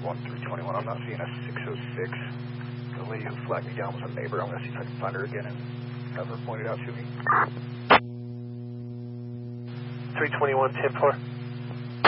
1321, I'm not seeing a 606. The lady who flagged me down was a neighbor. I'm going to see if I can find her again and have her pointed out to me. 321, 10-4.